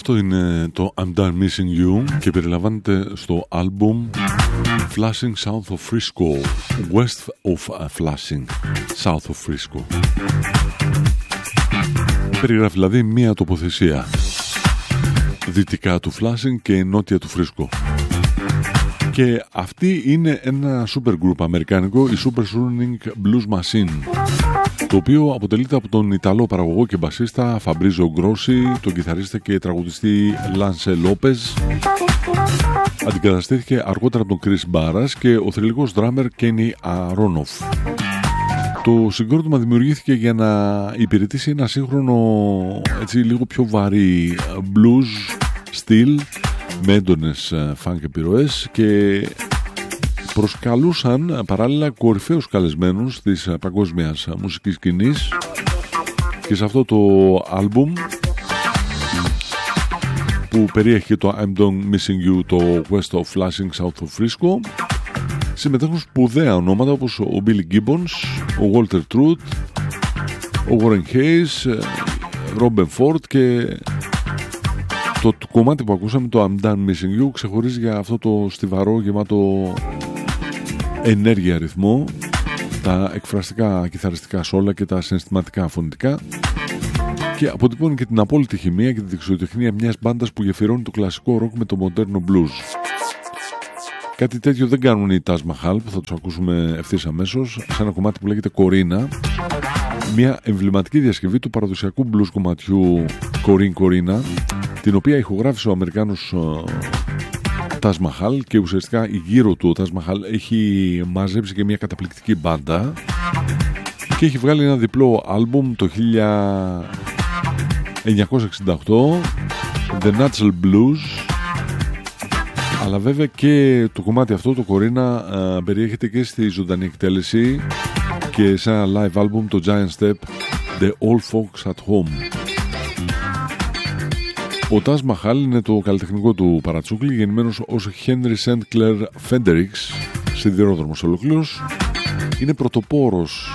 Αυτό είναι το I'm Done Missing You και περιλαμβάνεται στο άλμπουμ Flushing South of Frisco, West of Flushing South of Frisco. Περιγράφει δηλαδή μία τοποθεσία δυτικά του Flushing και νότια του Φρίσκο. Και αυτή είναι ένα super group αμερικάνικο, η Super Sonic Blues Machine, το οποίο αποτελείται από τον Ιταλό παραγωγό και μπασίστα Φαμπρίζο Γκρόσι, τον κιθαρίστα και τραγουδιστή Λάνσε Λόπεζ. Αντικαταστήθηκε αργότερα από τον Chris Barras και ο θρυλικός drummer Kenny Aronoff. Το συγκρότημα δημιουργήθηκε για να υπηρετήσει ένα σύγχρονο, έτσι λίγο πιο βαρύ blues στυλ με έντονες funk επιρροές και προσκαλούσαν παράλληλα κορυφαίους καλεσμένους της παγκόσμιας μουσικής σκηνής. Και σε αυτό το άλμπουμ που περιέχει το I'm Done Missing You, το West of Flushing South of Frisco, συμμετέχουν σπουδαία ονόματα όπως ο Billy Gibbons, ο Walter Trout, ο Warren Hayes, Robin Ford, και το κομμάτι που ακούσαμε, το I'm Done Missing You, ξεχωρίζει για αυτό το στιβαρό, γεμάτο ενέργεια ρυθμό, τα εκφραστικά κιθαριστικά σόλα και τα συναισθηματικά φωνητικά, και αποτυπώνει και την απόλυτη χημεία και τη δεξιοτεχνία μιας μπάντας που γεφυρώνει το κλασικό ροκ με το μοντέρνο blues. Κάτι τέτοιο δεν κάνουν οι Taj Mahal, που θα τους ακούσουμε ευθύς αμέσως, σε ένα κομμάτι που λέγεται Κορίνα, μια εμβληματική διασκευή του παραδοσιακού blues κομματιού Κορίνα, την οποία ηχογράφησε ο Αμερικάνος Taj Mahal, και ουσιαστικά γύρω του ο Taj Mahal έχει μαζέψει και μια καταπληκτική μπάντα και έχει βγάλει ένα διπλό άλμπουμ το 1968, The Natural Blues. Αλλά βέβαια και το κομμάτι αυτό, το Κορίνα, περιέχεται και στη ζωντανή εκτέλεση και σε ένα live album, το Giant Step, The All Folks at Home. Ο Taj Mahal είναι το καλλιτεχνικό του παρατσούκλι, γεννημένος ως Henry St. Clair Fredericks, σιδηρόδρομος ολοκλήρως. Είναι πρωτοπόρος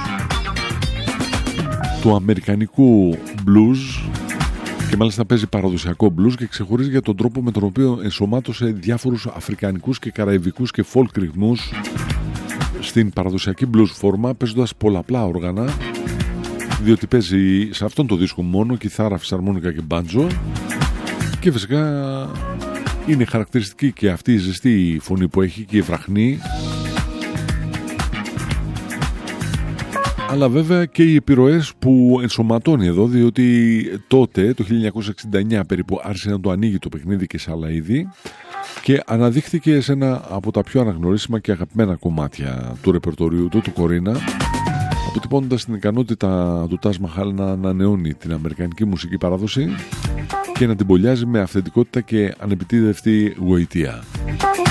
του αμερικανικού blues και μάλιστα παίζει παραδοσιακό blues και ξεχωρίζει για τον τρόπο με τον οποίο ενσωμάτωσε διάφορους αφρικανικούς και καραϊβικούς και folk ρυθμούς στην παραδοσιακή blues φόρμα, παίζοντας πολλαπλά όργανα, διότι παίζει σε αυτόν το δίσκο μόνο κιθάρα, φυσαρμόνικα και μπάντζο, και φυσικά είναι χαρακτηριστική και αυτή η ζεστή φωνή που έχει και η βραχνή, αλλά βέβαια και οι επιρροές που ενσωματώνει εδώ, διότι τότε το 1969 περίπου άρχισε να το ανοίγει το παιχνίδι και σε άλλα είδη και αναδείχθηκε σε ένα από τα πιο αναγνωρίσιμα και αγαπημένα κομμάτια του ρεπερτορίου του, του Κορίνα, αποτυπώνοντας την ικανότητα του Taj Mahal να ανανεώνει την αμερικανική μουσική παράδοση και να την πολιάζει με αυθεντικότητα και ανεπιτίδευτη γοητεία.